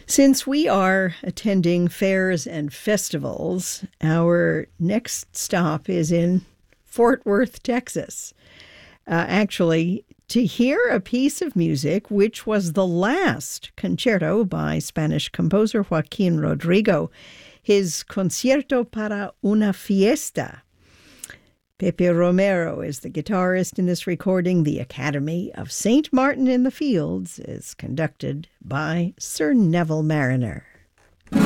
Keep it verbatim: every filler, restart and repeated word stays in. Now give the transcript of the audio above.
Since we are attending fairs and festivals, our next stop is in Fort Worth, Texas. Uh, actually, to hear a piece of music which was the last concerto by Spanish composer Joaquin Rodrigo, his Concierto para una Fiesta. Pepe Romero is the guitarist in this recording. The Academy of Saint Martin in the Fields is conducted by Sir Neville Mariner.